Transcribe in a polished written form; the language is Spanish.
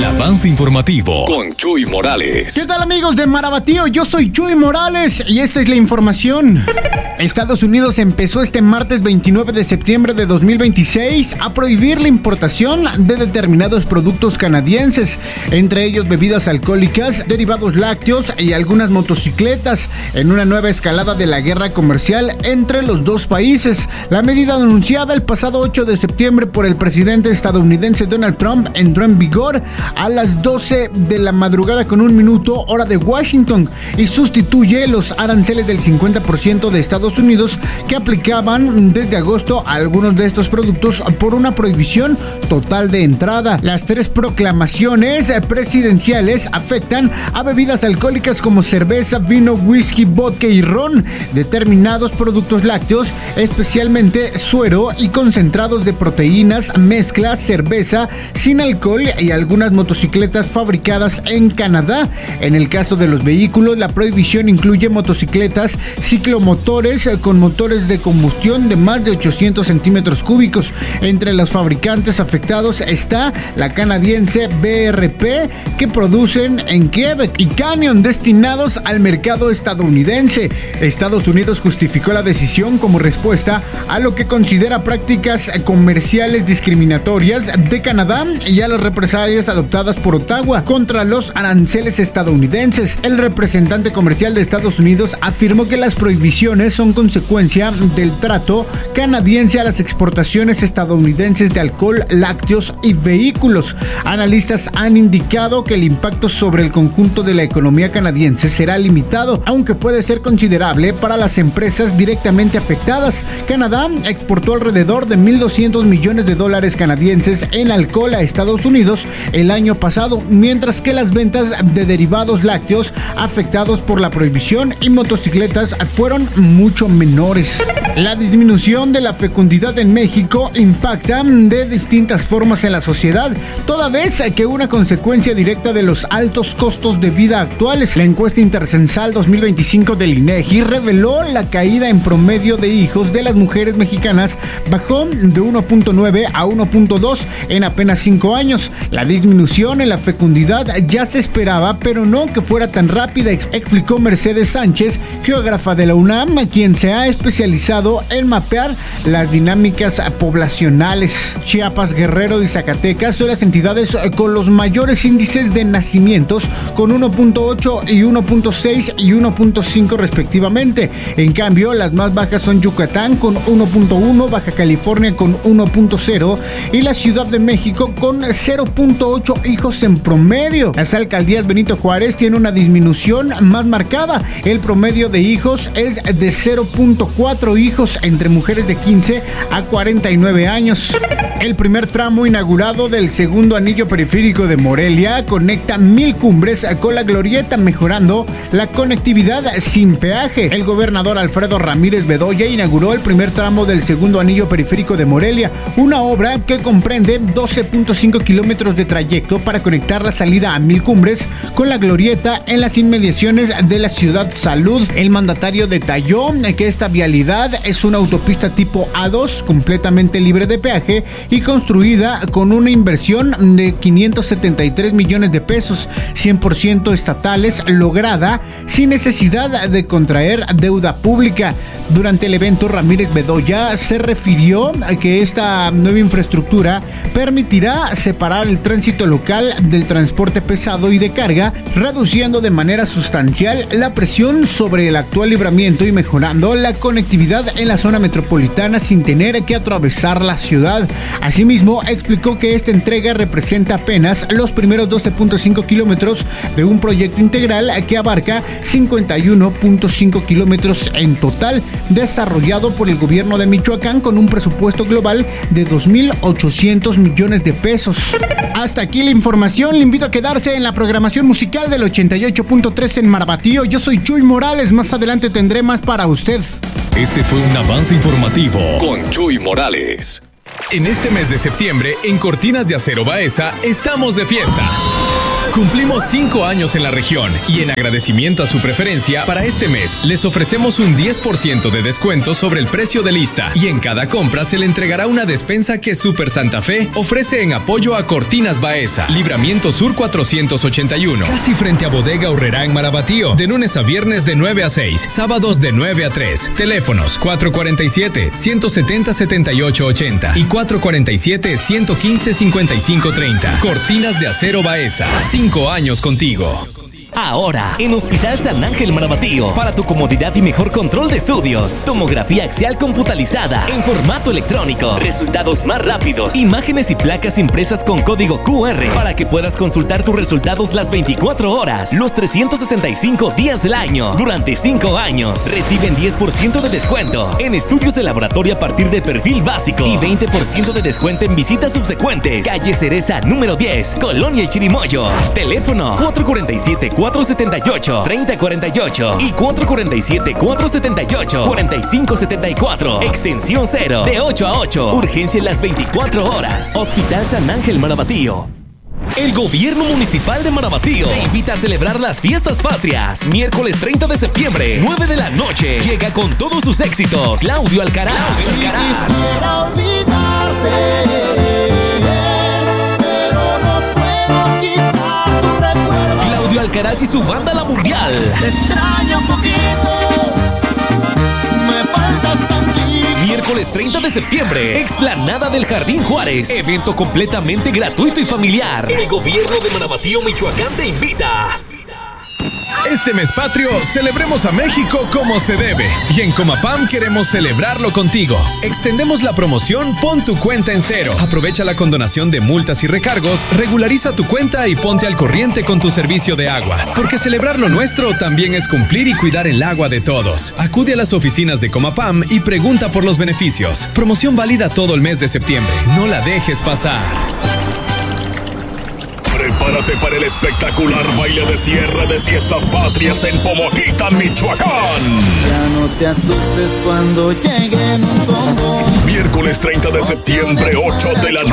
El avance informativo con Chuy Morales. ¿Qué tal, amigos de Marabatío? Yo soy Chuy Morales y esta es la información. Estados Unidos empezó este martes 29 de septiembre de 2026 a prohibir la importación de determinados productos canadienses, entre ellos bebidas alcohólicas, derivados lácteos y algunas motocicletas, en una nueva escalada de la guerra comercial entre los dos países. La medida anunciada el pasado 8 de septiembre por el presidente estadounidense Donald Trump entró en vigor a las 12 de la madrugada con 1 minuto, hora de Washington, y sustituye los aranceles del 50% de Estados Unidos que aplicaban desde agosto a algunos de estos productos por una prohibición total de entrada. Las tres proclamaciones presidenciales afectan a bebidas alcohólicas como cerveza, vino, whisky, vodka y ron, determinados productos lácteos, especialmente suero y concentrados de proteínas, mezclas, cerveza sin alcohol y algunas motocicletas fabricadas en Canadá. En el caso de los vehículos, la prohibición incluye motocicletas ciclomotores con motores de combustión de más de 800 centímetros cúbicos. Entre los fabricantes afectados está la canadiense BRP, que producen en Quebec, y Canyon, destinados al mercado estadounidense. Estados Unidos justificó la decisión como respuesta a lo que considera prácticas comerciales discriminatorias de Canadá y a las represalias adoptadas por Ottawa contra los aranceles estadounidenses. El representante comercial de Estados Unidos afirmó que las prohibiciones son consecuencia del trato canadiense a las exportaciones estadounidenses de alcohol, lácteos y vehículos. Analistas han indicado que el impacto sobre el conjunto de la economía canadiense será limitado, aunque puede ser considerable para las empresas directamente afectadas. Canadá exportó alrededor de $1,200 millones canadienses en alcohol a Estados Unidos el año pasado, mientras que las ventas de derivados lácteos afectados por la prohibición y motocicletas fueron mucho menores. La disminución de la fecundidad en México impacta de distintas formas en la sociedad, toda vez que una consecuencia directa de los altos costos de vida actuales. La encuesta intercensal 2025 del INEGI reveló la caída en promedio de hijos de las mujeres mexicanas bajó de 1.9 a 1.2 en apenas 5 años. La disminución en la fecundidad ya se esperaba, pero no que fuera tan rápida, explicó Mercedes Sánchez, geógrafa de la UNAM, quien se ha especializado en mapear las dinámicas poblacionales. Chiapas, Guerrero y Zacatecas son las entidades con los mayores índices de nacimientos, con 1.8 y 1.6 y 1.5 respectivamente. En cambio, las más bajas son Yucatán con 1.1, Baja California con 1.0 y la Ciudad de México con 0.8 hijos en promedio. Las alcaldías Benito Juárez tienen una disminución más marcada. El promedio de hijos es de 0.4 hijos entre mujeres de 15 a 49 años. El primer tramo inaugurado del segundo anillo periférico de Morelia conecta 1000 Cumbres con la Glorieta, mejorando la conectividad sin peaje. El gobernador Alfredo Ramírez Bedoya inauguró el primer tramo del segundo anillo periférico de Morelia, una obra que comprende 12.5 kilómetros de trayecto para conectar la salida a 1000 Cumbres con la Glorieta en las inmediaciones de la Ciudad Salud. El mandatario detalló que esta vialidad es una autopista tipo A2 completamente libre de peaje y construida con una inversión de 573 millones de pesos, 100% estatales, lograda sin necesidad de contraer deuda pública. Durante el evento, Ramírez Bedoya se refirió a que esta nueva infraestructura permitirá separar el tránsito local del transporte pesado y de carga, reduciendo de manera sustancial la presión sobre el actual libramiento y mejorando la conectividad en la zona metropolitana sin tener que atravesar la ciudad. Asimismo, explicó que esta entrega representa apenas los primeros 12.5 kilómetros de un proyecto integral que abarca 51.5 kilómetros en total, desarrollado por el gobierno de Michoacán con un presupuesto global de 2.800 millones de pesos. Hasta aquí la información. Le invito a quedarse en la programación musical del 88.3 en Marabatío. Yo soy Chuy Morales. Más adelante tendré más para usted. Este fue un avance informativo con Chuy Morales. En este mes de septiembre, en Cortinas de Acero Baeza, estamos de fiesta. Cumplimos 5 años en la región y en agradecimiento a su preferencia, para este mes les ofrecemos un 10% de descuento sobre el precio de lista y en cada compra se le entregará una despensa que Super Santa Fe ofrece en apoyo a Cortinas Baeza, Libramiento Sur 481, casi frente a Bodega Aurrerá en Marabatío, de lunes a viernes de 9 a 6, sábados de 9 a 3. Teléfonos 447-170-7880 y 447-115-5530. Cortinas de Acero Baeza, 5 años contigo. Ahora, en Hospital San Ángel Marabatío, para tu comodidad y mejor control de estudios. Tomografía axial computalizada en formato electrónico. Resultados más rápidos. Imágenes y placas impresas con código QR para que puedas consultar tus resultados las 24 horas, los 365 días del año. Durante 5 años, reciben 10% de descuento en estudios de laboratorio a partir de perfil básico y 20% de descuento en visitas subsecuentes. Calle Cereza número 10, Colonia El Chirimoyo. Teléfono 447-478-3048 y 447-478-4574. Extensión 0, de 8 a 8. Urgencia en las 24 horas. Hospital San Ángel Marabatío. El gobierno municipal de Marabatío te invita a celebrar las fiestas patrias. Miércoles 30 de septiembre, 9 de la noche. Llega con todos sus éxitos Claudio Alcaraz. Claudio Alcaraz y su banda La Mundial. Te extraño un poquito, me faltas tantito. Miércoles 30 de septiembre, explanada del Jardín Juárez. Evento completamente gratuito y familiar. El gobierno de Marabatío, Michoacán te invita. Este mes patrio, celebremos a México como se debe. Y en Comapam queremos celebrarlo contigo. Extendemos la promoción Pon tu cuenta en cero. Aprovecha la condonación de multas y recargos, regulariza tu cuenta y ponte al corriente con tu servicio de agua. Porque celebrar lo nuestro también es cumplir y cuidar el agua de todos. Acude a las oficinas de Comapam y pregunta por los beneficios. Promoción válida todo el mes de septiembre. No la dejes pasar. Prepárate para el espectacular baile de cierre de fiestas patrias en Pomoquita, Michoacán. Ya no te asustes cuando lleguen un combo. Miércoles 30 de septiembre, 8 de la